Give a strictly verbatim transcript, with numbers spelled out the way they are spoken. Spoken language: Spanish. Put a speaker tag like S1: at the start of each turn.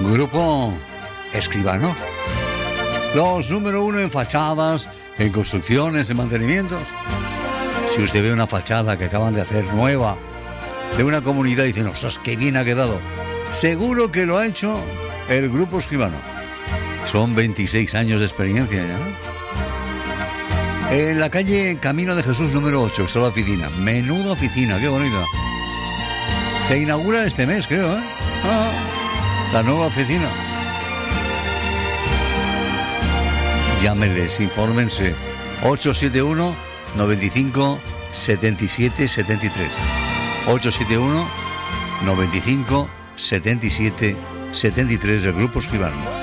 S1: Grupo Escribano. Los número uno en fachadas, en construcciones, en mantenimientos. Si usted ve una fachada que acaban de hacer nueva de una comunidad y dice, ostras, qué bien ha quedado, seguro que lo ha hecho el Grupo Escribano. Son veintiséis años de experiencia ya, ¿no? En la calle Camino de Jesús número ocho está la oficina. Menuda oficina, qué bonita. Se inaugura este mes, creo, ¿eh? Ah, la nueva oficina. Llámenles, infórmense. ocho siete uno, noventa y cinco, setenta y siete, setenta y tres. ocho siete uno, noventa y cinco, setenta y siete, setenta y tres del Grupo Escribano.